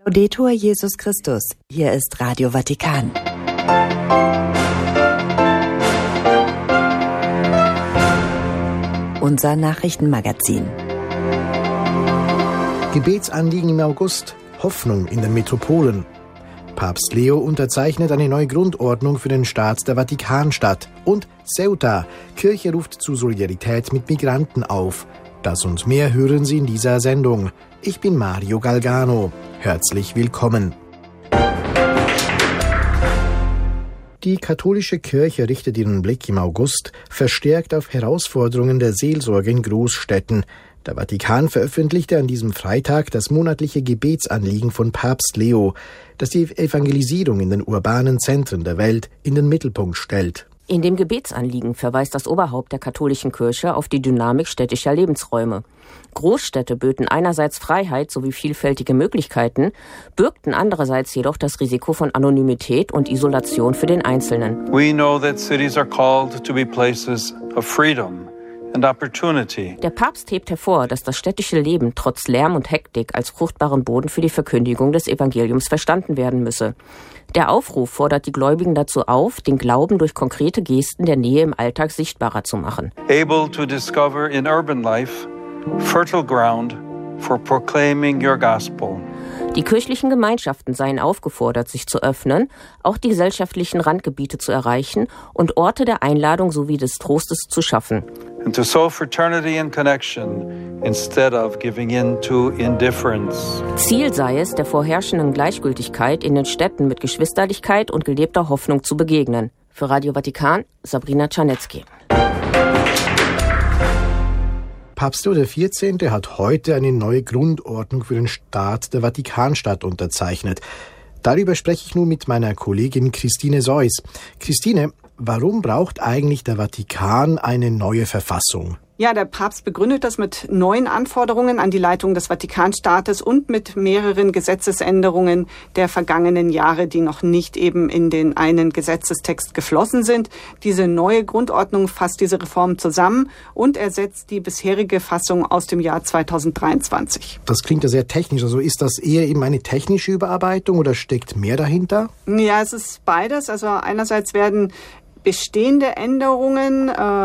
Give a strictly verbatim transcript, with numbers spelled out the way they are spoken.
Laudetur Jesus Christus. Hier ist Radio Vatikan. Unser Nachrichtenmagazin. Gebetsanliegen im August, Hoffnung in den Metropolen. Papst Leo unterzeichnet eine neue Grundordnung für den Staat der Vatikanstadt. Und Ceuta, Kirche ruft zu Solidarität mit Migranten auf. Das und mehr hören Sie in dieser Sendung. Ich bin Mario Galgano. Herzlich willkommen. Die katholische Kirche richtet ihren Blick im August verstärkt auf Herausforderungen der Seelsorge in Großstädten. Der Vatikan veröffentlichte an diesem Freitag das monatliche Gebetsanliegen von Papst Leo, das die Evangelisierung in den urbanen Zentren der Welt in den Mittelpunkt stellt. In dem Gebetsanliegen verweist das Oberhaupt der katholischen Kirche auf die Dynamik städtischer Lebensräume. Großstädte böten einerseits Freiheit sowie vielfältige Möglichkeiten, bürgten andererseits jedoch das Risiko von Anonymität und Isolation für den Einzelnen. We know that cities are called to be places of freedom and opportunity. Der Papst hebt hervor, dass das städtische Leben trotz Lärm und Hektik als fruchtbaren Boden für die Verkündigung des Evangeliums verstanden werden müsse. Der Aufruf fordert die Gläubigen dazu auf, den Glauben durch konkrete Gesten der Nähe im Alltag sichtbarer zu machen. Able to discover in urban life fertile ground for proclaiming your gospel. Die kirchlichen Gemeinschaften seien aufgefordert, sich zu öffnen, auch die gesellschaftlichen Randgebiete zu erreichen und Orte der Einladung sowie des Trostes zu schaffen. And to sow fraternity and connection instead of giving in to indifference. Ziel sei es, der vorherrschenden Gleichgültigkeit in den Städten mit Geschwisterlichkeit und gelebter Hoffnung zu begegnen. Für Radio Vatikan, Sabrina Czarnecki. Papst Leo der vierzehnte hat heute eine neue Grundordnung für den Staat der Vatikanstadt unterzeichnet. Darüber spreche ich nun mit meiner Kollegin Christine Seuss. Christine, warum braucht eigentlich der Vatikan eine neue Verfassung? Ja, der Papst begründet das mit neuen Anforderungen an die Leitung des Vatikanstaates und mit mehreren Gesetzesänderungen der vergangenen Jahre, die noch nicht eben in den einen Gesetzestext geflossen sind. Diese neue Grundordnung fasst diese Reform zusammen und ersetzt die bisherige Fassung aus dem Jahr zweitausenddreiundzwanzig. Das klingt ja sehr technisch. Also ist das eher eben eine technische Überarbeitung oder steckt mehr dahinter? Ja, es ist beides. Also einerseits werden bestehende Änderungen äh,